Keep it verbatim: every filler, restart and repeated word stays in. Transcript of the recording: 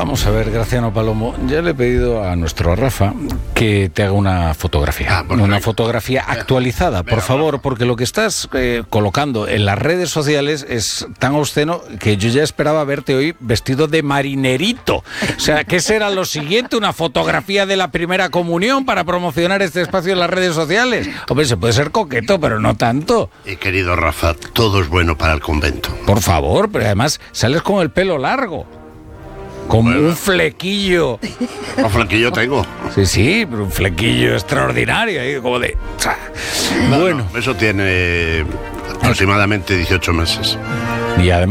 Vamos a ver, Graciano Palomo, ya le he pedido a nuestro Rafa que te haga una fotografía, Ah, bueno, una venga. fotografía actualizada, por venga, favor, Rafa. porque lo que estás eh, colocando en las redes sociales es tan obsceno que yo ya esperaba verte hoy vestido de marinerito. O sea, ¿qué será lo siguiente? ¿Una fotografía de la primera comunión para promocionar este espacio en las redes sociales? Hombre, se puede ser coqueto, pero no tanto. Y querido Rafa, todo es bueno para el convento. Por favor, pero además sales con el pelo largo. Con Bueno. un flequillo. Un flequillo tengo. Sí, sí, pero un flequillo extraordinario, ahí como de... No, Bueno, no, eso tiene aproximadamente dieciocho meses. y además...